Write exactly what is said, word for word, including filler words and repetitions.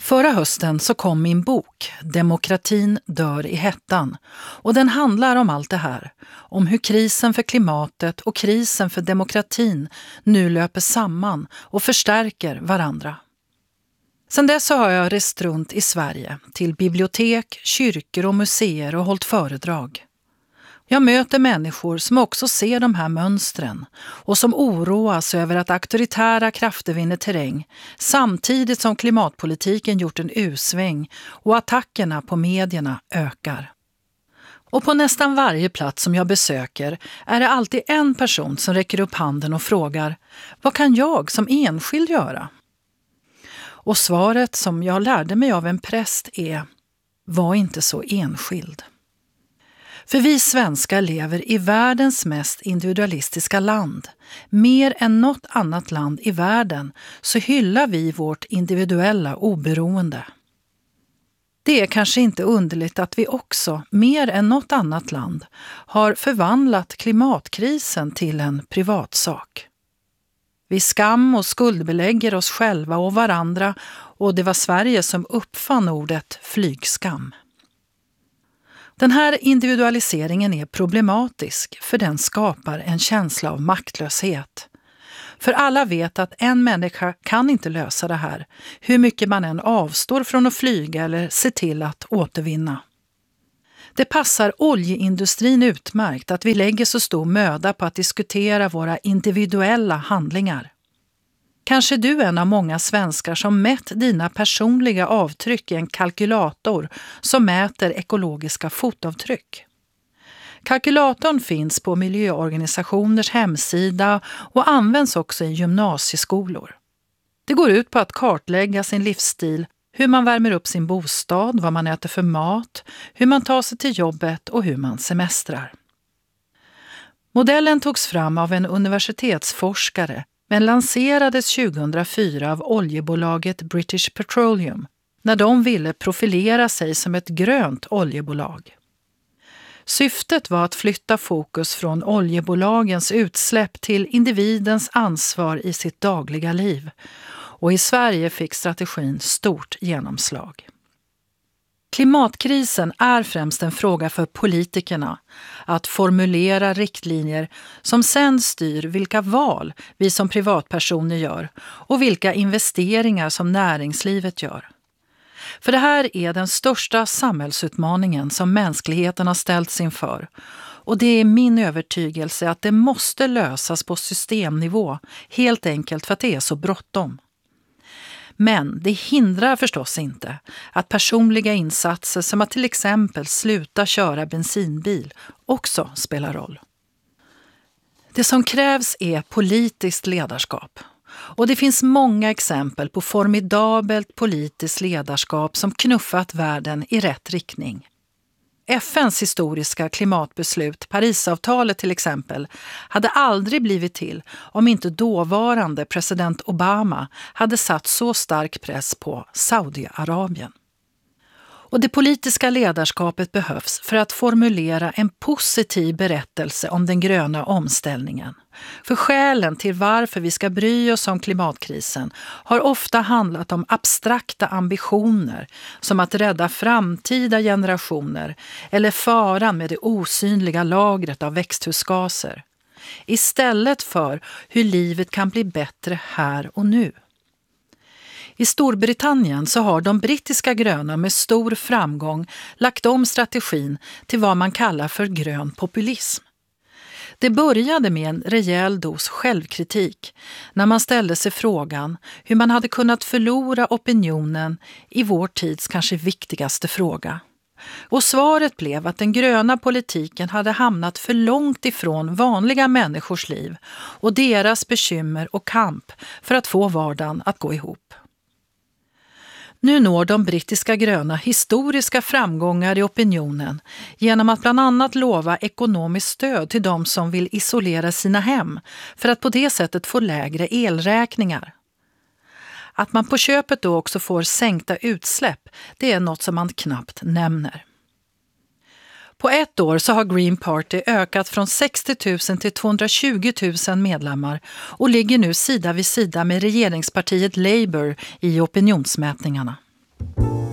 Förra hösten så kom min bok Demokratin dör i hettan, och den handlar om allt det här. Om hur krisen för klimatet och krisen för demokratin nu löper samman och förstärker varandra. Sedan dess har jag rest runt i Sverige till bibliotek, kyrkor och museer och hållit föredrag. Jag möter människor som också ser de här mönstren och som oroas över att auktoritära krafter vinner terräng samtidigt som klimatpolitiken gjort en usväng och attackerna på medierna ökar. Och på nästan varje plats som jag besöker är det alltid en person som räcker upp handen och frågar: vad kan jag som enskild göra? Och svaret som jag lärde mig av en präst är: var inte så enskild. För vi svenskar lever i världens mest individualistiska land. Mer än något annat land i världen så hyllar vi vårt individuella oberoende. Det är kanske inte underligt att vi också, mer än något annat land, har förvandlat klimatkrisen till en privatsak. Vi skam- och skuldbelägger oss själva och varandra, och det var Sverige som uppfann ordet flygskam. Den här individualiseringen är problematisk för den skapar en känsla av maktlöshet. För alla vet att en människa kan inte lösa det här, hur mycket man än avstår från att flyga eller se till att återvinna. Det passar oljeindustrin utmärkt att vi lägger så stor möda på att diskutera våra individuella handlingar. Kanske du är en av många svenskar som mätt dina personliga avtryck i en kalkylator som mäter ekologiska fotavtryck. Kalkylatorn finns på miljöorganisationers hemsida och används också i gymnasieskolor. Det går ut på att kartlägga sin livsstil, hur man värmer upp sin bostad, vad man äter för mat, hur man tar sig till jobbet och hur man semestrar. Modellen togs fram av en universitetsforskare men lanserades tjugohundrafyra av oljebolaget British Petroleum när de ville profilera sig som ett grönt oljebolag. Syftet var att flytta fokus från oljebolagens utsläpp till individens ansvar i sitt dagliga liv, och i Sverige fick strategin stort genomslag. Klimatkrisen är främst en fråga för politikerna att formulera riktlinjer som sedan styr vilka val vi som privatpersoner gör och vilka investeringar som näringslivet gör. För det här är den största samhällsutmaningen som mänskligheten har ställts inför, och det är min övertygelse att det måste lösas på systemnivå, helt enkelt för att det är så bråttom. Men det hindrar förstås inte att personliga insatser som att till exempel sluta köra bensinbil också spelar roll. Det som krävs är politiskt ledarskap. Och det finns många exempel på formidabelt politiskt ledarskap som knuffat världen i rätt riktning. F N:s historiska klimatbeslut, Parisavtalet till exempel, hade aldrig blivit till om inte dåvarande president Obama hade satt så stark press på Saudiarabien. Och det politiska ledarskapet behövs för att formulera en positiv berättelse om den gröna omställningen. För skälen till varför vi ska bry oss om klimatkrisen har ofta handlat om abstrakta ambitioner som att rädda framtida generationer eller faran med det osynliga lagret av växthusgaser. Istället för hur livet kan bli bättre här och nu. I Storbritannien så har de brittiska gröna med stor framgång lagt om strategin till vad man kallar för grön populism. Det började med en rejäl dos självkritik när man ställde sig frågan hur man hade kunnat förlora opinionen i vår tids kanske viktigaste fråga. Och svaret blev att den gröna politiken hade hamnat för långt ifrån vanliga människors liv och deras bekymmer och kamp för att få vardagen att gå ihop. Nu når de brittiska gröna historiska framgångar i opinionen genom att bland annat lova ekonomiskt stöd till de som vill isolera sina hem för att på det sättet få lägre elräkningar. Att man på köpet då också får sänkta utsläpp, det är något som man knappt nämner. På ett år så har Green Party ökat från sextio tusen till tvåhundratjugo tusen medlemmar och ligger nu sida vid sida med regeringspartiet Labour i opinionsmätningarna.